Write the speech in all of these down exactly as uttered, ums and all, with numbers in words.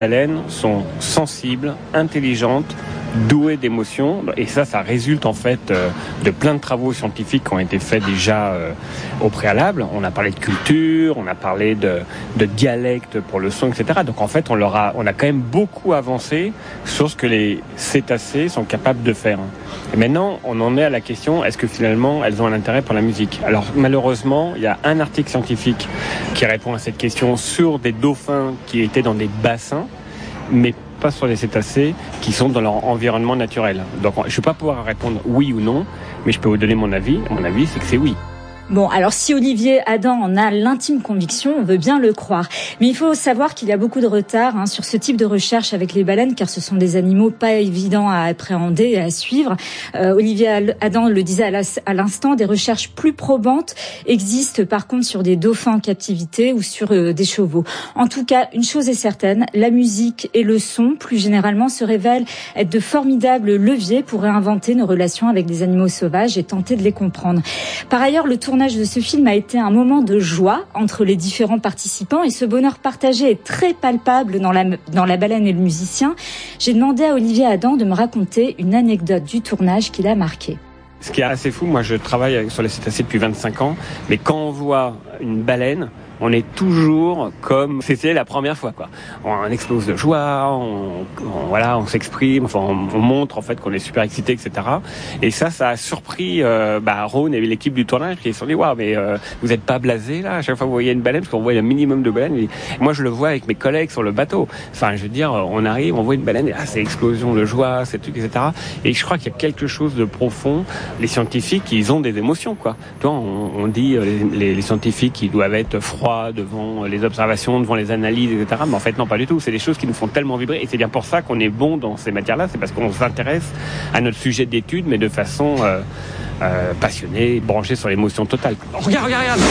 baleines sont sensibles, intelligentes, douées d'émotions, et ça, ça résulte en fait euh, de plein de travaux scientifiques qui ont été faits déjà euh, au préalable. On a parlé de culture, on a parlé de, de dialecte pour le son, et cetera. Donc en fait, on leur a, on a quand même beaucoup avancé sur ce que les cétacés sont capables de faire. Et maintenant, on en est à la question, est-ce que finalement, elles ont un intérêt pour la musique ? Alors malheureusement, il y a un article scientifique qui répond à cette question sur des dauphins qui étaient dans des bassins, mais pas sur les cétacés qui sont dans leur environnement naturel. Donc je ne vais pas pouvoir répondre oui ou non, mais je peux vous donner mon avis. Mon avis, c'est que c'est oui. Bon, alors si Olivier Adam en a l'intime conviction, on veut bien le croire. Mais il faut savoir qu'il y a beaucoup de retard hein, sur ce type de recherche avec les baleines, car ce sont des animaux pas évidents à appréhender et à suivre. Euh, Olivier Adam le disait à, la, à l'instant, des recherches plus probantes existent par contre sur des dauphins en captivité ou sur euh, des chevaux. En tout cas, une chose est certaine, la musique et le son, plus généralement, se révèlent être de formidables leviers pour réinventer nos relations avec des animaux sauvages et tenter de les comprendre. Par ailleurs, le tournage de ce film a été un moment de joie entre les différents participants et ce bonheur partagé est très palpable dans la, dans la baleine et le musicien. J'ai demandé à Olivier Adam de me raconter une anecdote du tournage qui l'a marqué. Ce qui est assez fou, moi je travaille sur les cétacés depuis vingt-cinq ans, mais quand on voit une baleine, on est toujours comme c'était la première fois, quoi. On explose de joie, on, on voilà, on s'exprime, enfin, on, on montre en fait qu'on est super excité, et cetera. Et ça, ça a surpris euh, bah, Rhône et l'équipe du tournage qui se sont dit waouh, mais euh, vous n'êtes pas blasés là à chaque fois que vous voyez une baleine, parce qu'on voit un minimum de baleines. Et moi, je le vois avec mes collègues sur le bateau. Enfin, je veux dire, on arrive, on voit une baleine, et ah, c'est explosion de joie, c'est truc, et cetera. Et je crois qu'il y a quelque chose de profond. Les scientifiques, ils ont des émotions, quoi. Tu vois, on, on dit les, les, les scientifiques, ils doivent être froids devant les observations, devant les analyses, et cetera. Mais en fait, non, pas du tout. C'est des choses qui nous font tellement vibrer. Et c'est bien pour ça qu'on est bon dans ces matières-là. C'est parce qu'on s'intéresse à notre sujet d'étude, mais de façon euh, euh, passionnée, branchée sur l'émotion totale. Oh, regarde, regarde, regarde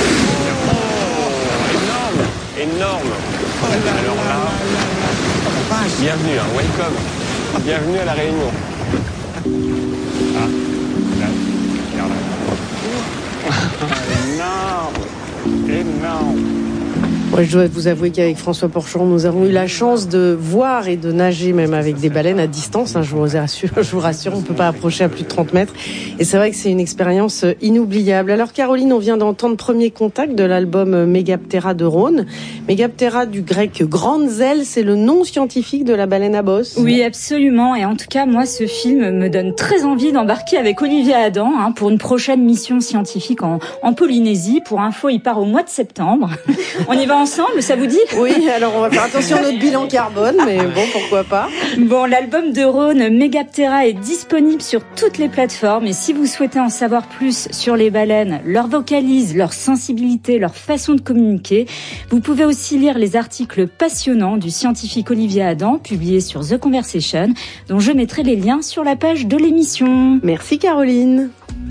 oh, énorme Énorme oh, là, alors là, là, là, bienvenue, hein, welcome. Bienvenue à La Réunion. Ah, là, regarde. Énorme Énorme. Ouais, je dois vous avouer qu'avec François Porcheron, nous avons eu la chance de voir et de nager même avec des baleines à distance. Hein, je vous rassure, je vous rassure, on ne peut pas approcher à plus de trente mètres. Et c'est vrai que c'est une expérience inoubliable. Alors Caroline, on vient d'entendre Premier Contact de l'album Megaptera de Rhône. Megaptera du grec grandes ailes, c'est le nom scientifique de la baleine à bosse. Oui, absolument. Et en tout cas, moi, ce film me donne très envie d'embarquer avec Olivier Adam hein, pour une prochaine mission scientifique en, en Polynésie. Pour info, il part au mois de septembre. On y va ensemble, ça vous dit ? Oui, alors on va faire attention à notre bilan carbone, mais bon, pourquoi pas. Bon, l'album de Rhône, Megaptera, est disponible sur toutes les plateformes. Et si vous souhaitez en savoir plus sur les baleines, leur vocalise, leur sensibilité, leur façon de communiquer, vous pouvez aussi lire les articles passionnants du scientifique Olivier Adam, publiés sur The Conversation, dont je mettrai les liens sur la page de l'émission. Merci Caroline.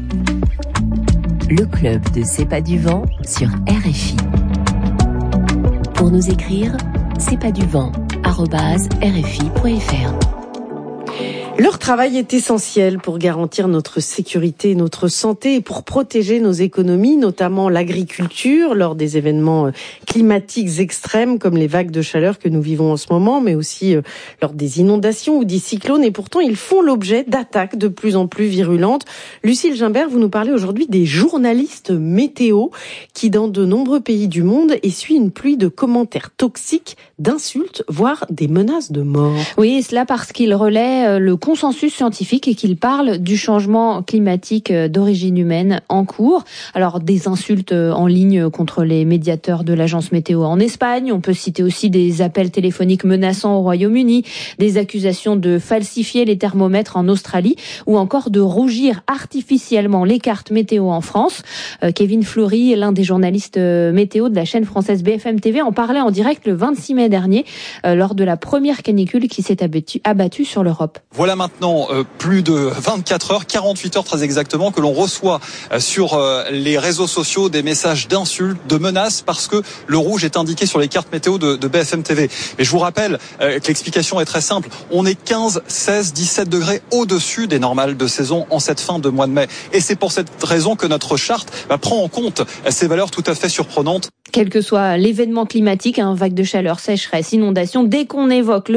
Le club de C'est pas du vent sur R F I. Pour nous écrire, c'est pas du vent arobase r f i point f r. Leur travail est essentiel pour garantir notre sécurité, notre santé et pour protéger nos économies, notamment l'agriculture, lors des événements climatiques extrêmes comme les vagues de chaleur que nous vivons en ce moment, mais aussi lors des inondations ou des cyclones. Et pourtant, ils font l'objet d'attaques de plus en plus virulentes. Lucille Gimbert, vous nous parlez aujourd'hui des journalistes météo qui, dans de nombreux pays du monde, essuient une pluie de commentaires toxiques, d'insultes, voire des menaces de mort. Oui, cela parce qu'ils relaient le consensus scientifique et qu'il parle du changement climatique d'origine humaine en cours. Alors, des insultes en ligne contre les médiateurs de l'agence météo en Espagne. On peut citer aussi des appels téléphoniques menaçants au Royaume-Uni, des accusations de falsifier les thermomètres en Australie ou encore de rougir artificiellement les cartes météo en France. Euh, Kevin Fleury, l'un des journalistes météo de la chaîne française B F M T V, en parlait en direct le vingt-six mai dernier euh, lors de la première canicule qui s'est abattue, abattue sur l'Europe. Voilà maintenant euh, plus de vingt-quatre heures, quarante-huit heures très exactement, que l'on reçoit euh, sur euh, les réseaux sociaux des messages d'insultes, de menaces, parce que le rouge est indiqué sur les cartes météo de, de B F M T V. Mais je vous rappelle euh, que l'explication est très simple. On est quinze, seize, dix-sept degrés au-dessus des normales de saison en cette fin de mois de mai. Et c'est pour cette raison que notre charte bah, prend en compte ces valeurs tout à fait surprenantes. Quel que soit l'événement climatique, hein, vague de chaleur, sécheresse, inondation, dès qu'on évoque le